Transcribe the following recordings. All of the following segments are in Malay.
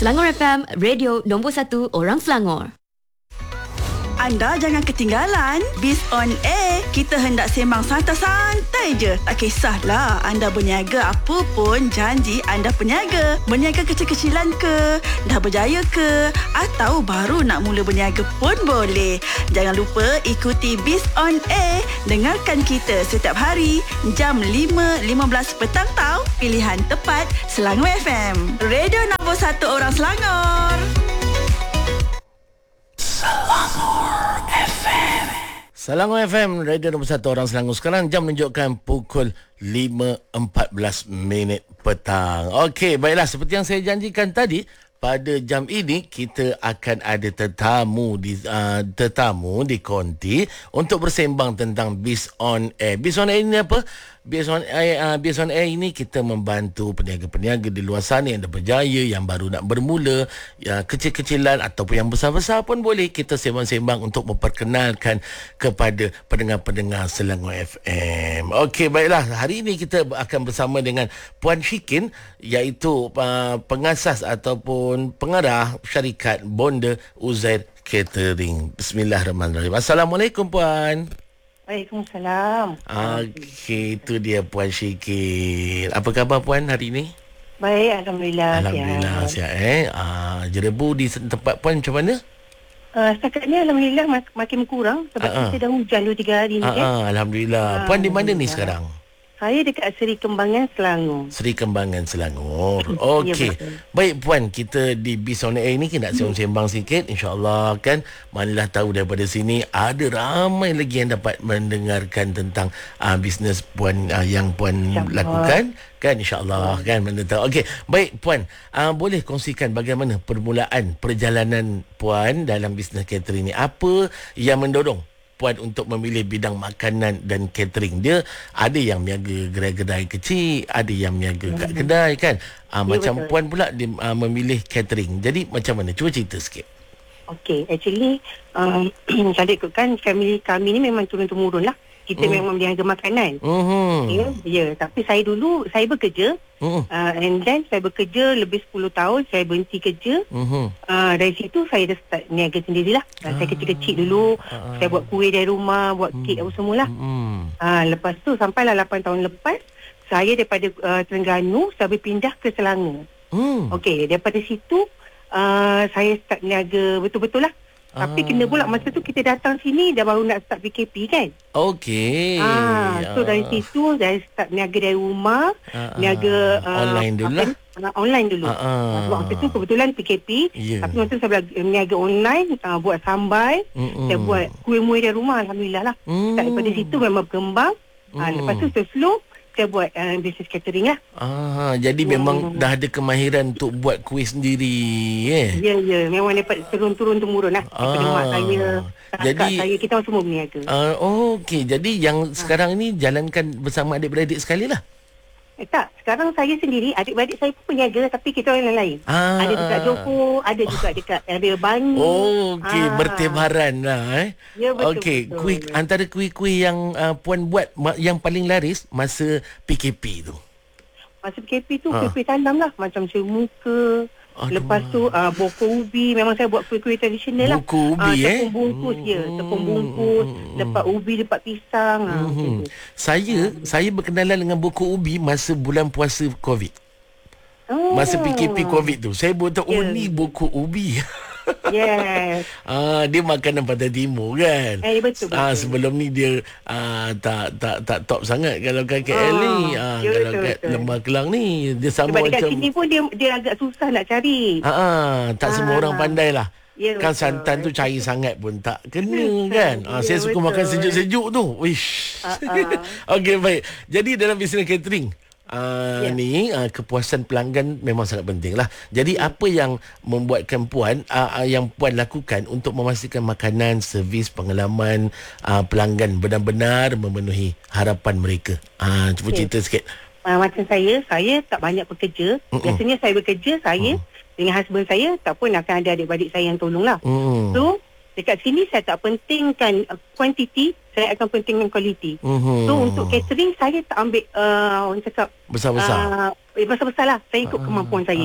Selangor FM, radio nombor 1 orang Selangor. Anda jangan ketinggalan Biz on Air. Kita hendak sembang santai-santai je. Tak kisahlah anda berniaga apa pun, janji anda peniaga. Berniaga kecil-kecilan ke, dah berjaya ke, atau baru nak mula berniaga pun boleh. Jangan lupa ikuti Biz on Air. Dengarkan kita setiap hari jam 5.15 petang tau. Pilihan tepat Selangor FM. Radio nombor 1 orang Selangor. Selangor FM, radio nombor 1 orang Selangor. Sekarang jam menunjukkan pukul 5.14 petang. Okey, baiklah, seperti yang saya janjikan tadi, pada jam ini kita akan ada tetamu di konti untuk bersembang tentang Biz on Air. Biz on Air ini apa? Biz on Air ini kita membantu peniaga-peniaga di luar sana yang dah berjaya, yang baru nak bermula, yang kecil-kecilan ataupun yang besar-besar pun boleh. Kita sembang-sembang untuk memperkenalkan kepada pendengar-pendengar Selangor FM. Okey, baiklah. Hari ini kita akan bersama dengan Puan Syikin, iaitu pengasas ataupun pengarah syarikat Bonda Uzair Catering. Bismillahirrahmanirrahim. Assalamualaikum, Puan. Waalaikumsalam. Okey, itu dia Puan Syikin. Apa khabar Puan hari ini? Baik, Alhamdulillah. Alhamdulillah sihat. Jerebu di tempat Puan macam mana? Setakat ni Alhamdulillah makin kurang sebab kita dah hujan 2-3 hari ni. Alhamdulillah. Puan di mana ni sekarang? Saya dekat Seri Kembangan, Selangor. Seri Kembangan, Selangor. Okey. Ya, baik Puan, kita di Biz on Air ni kita nak sembang sikit. InsyaAllah kan, manalah tahu daripada sini ada ramai lagi yang dapat mendengarkan tentang bisnes Puan yang Puan lakukan. Kan insyaAllah kan, mana tahu. Okey, baik Puan, boleh kongsikan bagaimana permulaan perjalanan Puan dalam bisnes catering ni? Apa yang mendorong Puan untuk memilih bidang makanan dan catering? Dia ada yang meniaga gerai-gerai kecil, ada yang meniaga kat kedai kan. Macam betul. Puan pula dia memilih catering. Jadi macam mana? Cuba cerita sikit. Okey, actually kalau ikutkan family kami ni memang turun-temurun lah. Kita memang meniaga makanan. Ya, tapi saya dulu saya bekerja. And then saya bekerja lebih 10 tahun. Saya berhenti kerja. Dari situ saya dah start niaga sendirilah. Saya kecil-kecil dulu. Saya buat kuih dari rumah, buat kek apa semualah. Lepas tu sampailah 8 tahun lepas, saya daripada Terengganu saya berpindah ke Selangor. Okey, daripada situ saya start niaga betul-betul lah. Tapi kena pula masa tu kita datang sini dah baru nak start PKP kan. Okey. So dari situ saya start niaga dari rumah, niaga online dulu lah. Online dulu. Sebab waktu tu kebetulan PKP, tapi waktu tu saya niaga online, buat sambai, saya buat kuih-muih dari rumah, alhamdulillah lah. Start daripada situ memang berkembang. Lepas tu slow saya buat bisnes catering lah. Jadi memang dah ada kemahiran untuk buat kuih sendiri. Ya, memang dapat turun-temurun lah. Daripada mak saya, kakak saya, kita semua berniaga. Okey, jadi yang sekarang ni jalankan bersama adik-beradik sekali lah? Tak, sekarang saya sendiri, adik-beradik saya pun berniaga, tapi kita orang lain. Ada dekat Johor, ada juga dekat area Bangi. Okey, bertebaran lah. Ya, betul. Okey, kuih, antara kuih-kuih yang Puan buat yang paling laris masa PKP tu? Masa PKP tu kuih-kuih tanam lah, macam semuka. Lepas tu boko ubi. Memang saya buat kuih-kuih tradisional lah. Boko ubi tepung bungkus tepung bungkus. Lepas ubi, lepas pisang. Saya berkenalan dengan boko ubi masa bulan puasa COVID. Masa PKP COVID tu saya baru tahu ni boko ubi. Yes. Dia makanan Pantai Timur kan. Betul. Sebelum ni dia tak top sangat kalau kat KL ni. Kalau kat Lembah Kelang ni dia sama sebab macam dekat sini pun dia agak susah nak cari. Tak semua orang pandai lah. Ya, kan betul. santan tu cair sangat pun tak kena kan. Saya suka makan sejuk-sejuk tu. Wish. Okey, baik. Jadi dalam bisnes catering ni kepuasan pelanggan memang sangat penting lah. Jadi apa yang membuatkan Puan yang Puan lakukan untuk memastikan makanan, servis, pengalaman pelanggan benar-benar memenuhi harapan mereka? Cuba cerita sikit. Macam saya tak banyak bekerja. Biasanya saya bekerja, saya dengan husband saya, tak pun akan ada adik-adik saya yang tolong lah. So dekat sini saya tak pentingkan quantity, saya akan pentingkan quality. So untuk catering saya tak ambil orang cakap besar-besar. Besar-besar lah. Saya ikut kemampuan saya.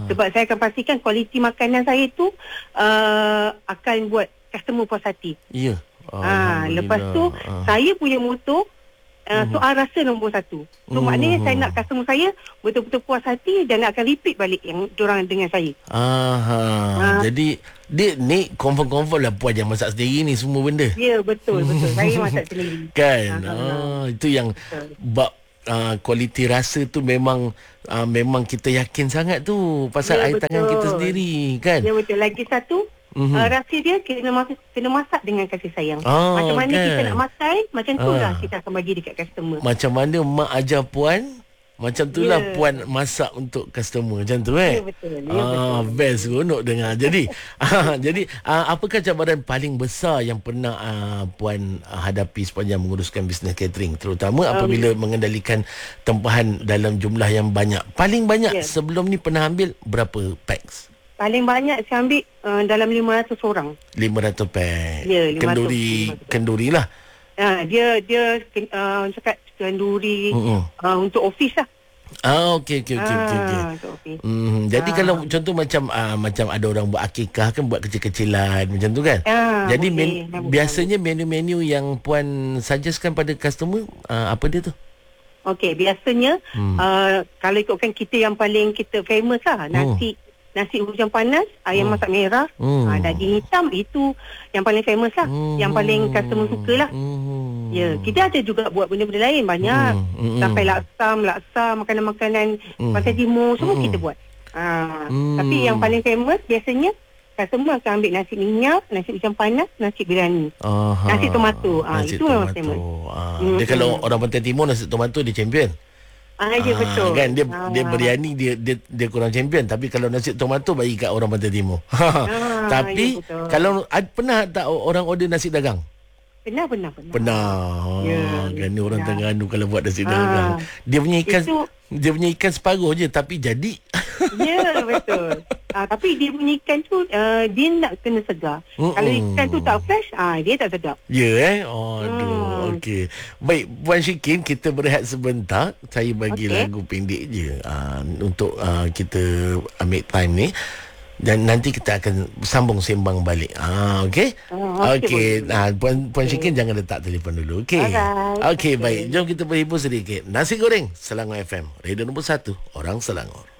Sebab saya akan pastikan kualiti makanan saya tu akan buat customer puas hati. Ya. Lepas tu saya punya motor soal rasa nombor 1. So maknanya saya nak customer saya betul-betul puas hati dan akan repeat balik yang diorang dengan saya. Jadi dia ni confirm lah puan yang masak sendiri ni semua benda. Ya, betul. Saya masak sendiri. Kan? Itu yang bab kualiti rasa tu memang kita yakin sangat tu pasal air tangan kita sendiri, kan? Ya, betul. Lagi satu, rasa dia kena masak dengan kasih sayang. Macam mana kita nak masak, macam tu lah kita akan bagi dekat customer. Macam mana mak ajar puan, macam tu lah puan masak untuk customer. Macam tu Ya, betul. Best seronok dengar. Jadi apakah cabaran paling besar yang pernah puan hadapi sepanjang menguruskan bisnes catering, terutama apabila mengendalikan tempahan dalam jumlah yang banyak? Paling banyak sebelum ni pernah ambil berapa packs? Paling banyak saya ambil dalam 500 orang. 500 pack. Ya, 500. Kenduri lah. Dia cakap kenduri untuk office lah. Okey. Jadi kalau contoh macam ada orang buat akikah kan, buat kecil-kecilan macam tu kan. Jadi biasanya menu-menu yang puan suggestkan pada customer apa dia tu? Okey, biasanya kalau ikutkan kita yang paling kita famous lah, nasi hujan panas, ayam masak merah, daging hitam, itu yang paling famous lah, yang paling customer suka lah. Ya, kita ada juga buat benda-benda lain banyak. Sampai laksa, makanan-makanan Pantai Timur, semua kita buat. Tapi yang paling famous biasanya customer akan ambil nasi minyak, nasi hujan panas, nasi biryani, nasi tomato. Itu memang famous. Dia kalau orang Pantai Timur, nasi tomato dia champion. Ya, betul. Kan dia biryani dia kurang champion, tapi kalau nasi tomato bagi kat orang Pantai Timur. Tapi ya, kalau pernah tak orang order nasi dagang? Pernah. Kan ni orang Terengganu kalau buat nasi dagang. Dia punya ikan separuh je tapi jadi. Ya, betul. Tapi dia punya ikan tu dia nak kena segar. Kalau ikan tu tak fresh, dia tak sedap. Ya, okey. Baik, Puan Syikin, kita berehat sebentar. Saya bagi lagu pendek je untuk kita ambil time ni. Dan nanti kita akan sambung sembang balik. Okey? Okey. Puan Syikin jangan letak telefon dulu. Okey. Okey, baik. Jom kita berhibur sedikit. Nasi goreng Selangor FM. Radio nombor 1 orang Selangor.